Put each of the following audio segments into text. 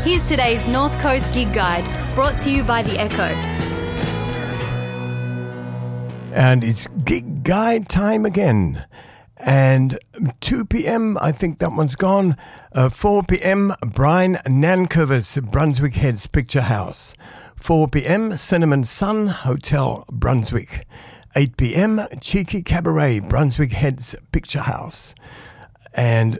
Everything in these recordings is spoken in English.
Here's today's North Coast Gig Guide, brought to you by The Echo. And it's Gig Guide time again. And 2 p.m, I think that one's gone. 4 p.m, Brian Nankervis, Brunswick Heads Picture House. 4 p.m, Cinnamon Sun Hotel, Brunswick. 8 p.m, Cheeky Cabaret, Brunswick Heads Picture House. And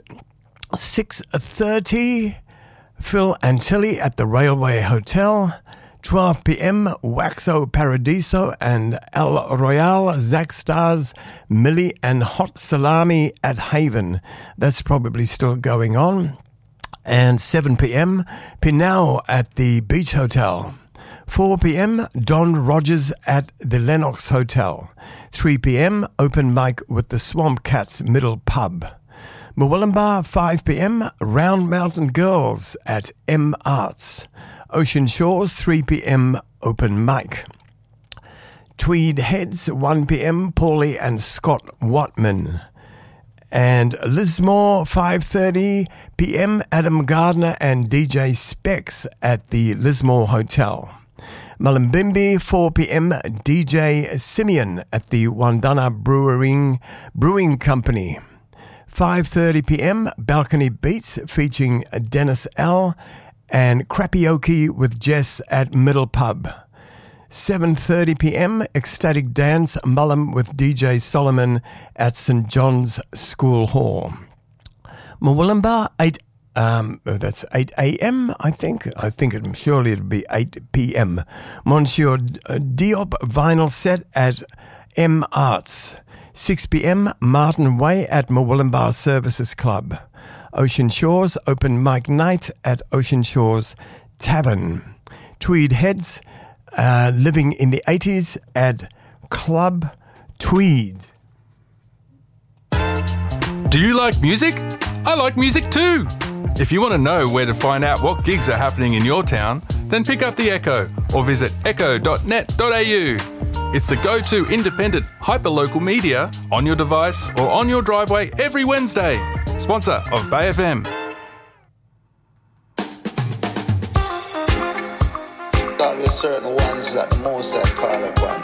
6:30, Phil Antilli at the Railway Hotel. 12 p.m, Waxo Paradiso and El Royale, Zach Stars, Millie and Hot Salami at Haven. That's probably still going on. And 7 p.m, Pinau at the Beach Hotel. 4 p.m, Don Rogers at the Lennox Hotel. 3 p.m, open mic with the Swamp Cats Middle Pub. Murwillumbah, 5 p.m, Round Mountain Girls at M Arts. Ocean Shores, 3 p.m, open mic. Tweed Heads, 1 p.m, Paulie and Scott Watman. And Lismore, 5:30 p.m, Adam Gardner and DJ Specs at the Lismore Hotel. Mullumbimby, 4 p.m, DJ Simeon at the Wandana Brewing Company. 5:30 p.m, Balcony Beats featuring Dennis L. and Crapioke with Jess at Middle Pub. 7:30 p.m, Ecstatic Dance Mullum with DJ Solomon at St. John's School Hall. Murwillumbah, 8 a.m, I think. Surely it'll be 8 p.m. Monsieur Diop vinyl set at M Arts. 6 p.m, Martin Way at Murwillumbah Services Club. Ocean Shores open mic night at Ocean Shores Tavern. Tweed Heads, living in the 80s at Club Tweed. Do you like music? I like music too. If you want to know where to find out what gigs are happening in your town, then pick up The Echo or visit echo.net.au. It's the go-to independent hyperlocal media on your device or on your driveway every Wednesday. Sponsor of Bay FM. There's certain ones that the most that call upon.